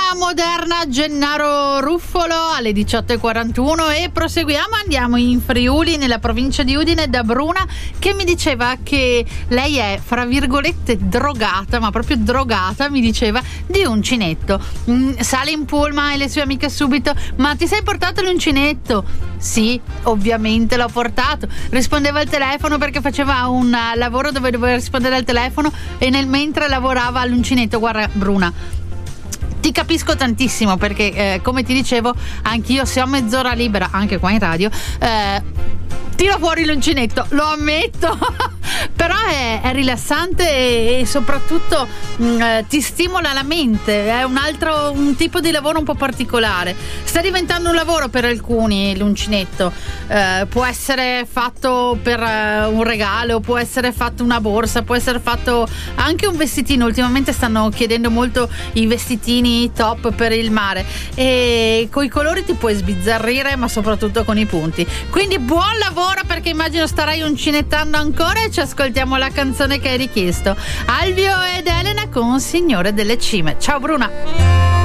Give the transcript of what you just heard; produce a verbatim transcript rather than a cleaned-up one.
moderna Gennaro Ruffolo alle diciotto e quarantuno e proseguiamo, andiamo in Friuli, nella provincia di Udine, da Bruna, che mi diceva che lei è, fra virgolette, drogata, ma proprio drogata, mi diceva, di uncinetto. Mm, sale in pullman e le sue amiche subito: ma ti sei portato l'uncinetto? Sì, ovviamente l'ho portato. Rispondeva al telefono perché faceva un lavoro dove doveva rispondere al telefono e nel mentre lavorava all'uncinetto. Guarda Bruna, ti capisco tantissimo perché eh, come ti dicevo, anch'io, se ho mezz'ora libera anche qua in radio, eh, tiro fuori l'uncinetto, lo ammetto. Però è, è rilassante e, e soprattutto mh, ti stimola la mente. È un altro un tipo di lavoro un po' particolare. Sta diventando un lavoro per alcuni l'uncinetto. Eh, può essere fatto per uh, un regalo, può essere fatto una borsa, può essere fatto anche un vestitino. Ultimamente stanno chiedendo molto i vestitini top per il mare e coi colori ti puoi sbizzarrire, ma soprattutto con i punti. Quindi buon lavoro, perché immagino starai uncinettando ancora, e ci ascoltiamo la canzone che hai richiesto. Alvio ed Elena con Signore delle Cime. Ciao Bruna.